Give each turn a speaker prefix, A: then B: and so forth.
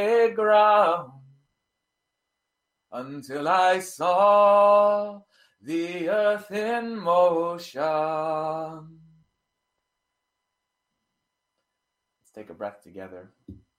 A: ground until I saw the earth in motion. Let's take a breath together.